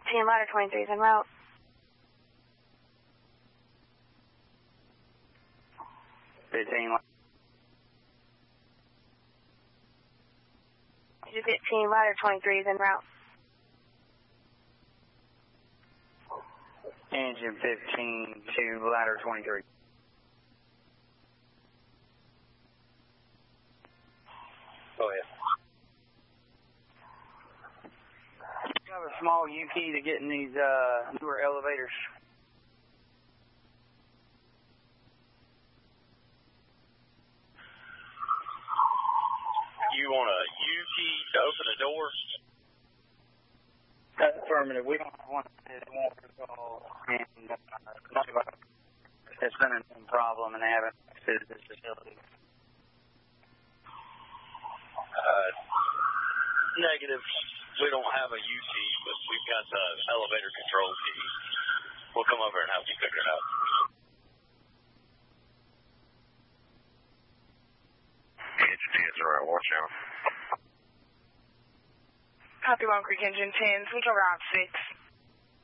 10 ladder 23 is en route. Engine 15 ladder 23 is en route. Engine 15 to ladder 23. Go ahead. You have a small U-key to get in these newer elevators. You want a U-key to open the door? That's affirmative. We don't want to call, and it's been a problem, and they haven't visited this facility. Negative. We don't have a U-key, but we've got the elevator control key. We'll come over and help you figure it out. Engine 10's alright, watch out. Copy 1 Creek Engine 10, Central Route 6.